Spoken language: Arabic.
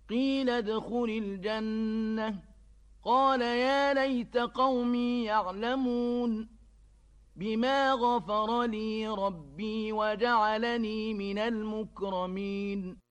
قيل ادخل الجنة قال يا ليت قومي يعلمون بما غفر لي ربي وجعلني من المكرمين